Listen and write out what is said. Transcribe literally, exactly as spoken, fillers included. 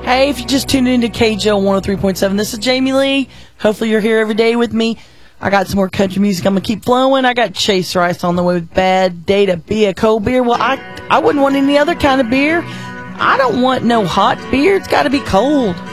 Hey, if you just tuned into K J O one oh three point seven, this is Jamie Lee. Hopefully you're here every day with me. I got some more country music. I'm going to keep flowing. I got Chase Rice on the way with Bad Day to Be a Cold Beer. Well, I, I wouldn't want any other kind of beer. I don't want no hot beer. It's got to be cold.